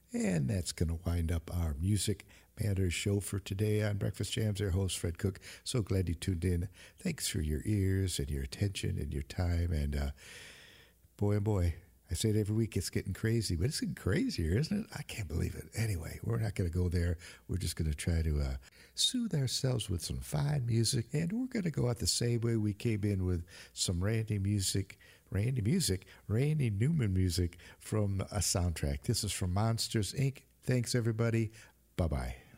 And that's going to wind up our Music Matters show for today on Breakfast Jams. Their host, Fred Cook. So glad you tuned in. Thanks for your ears and your attention and your time. And boy, oh boy, I say it every week, it's getting crazy, but it's getting crazier, isn't it? I can't believe it. Anyway, we're not going to go there. We're just going to try to soothe ourselves with some fine music, and we're going to go out the same way we came in with some Randy Newman music from a soundtrack. This is from Monsters, Inc. Thanks, everybody. Bye-bye.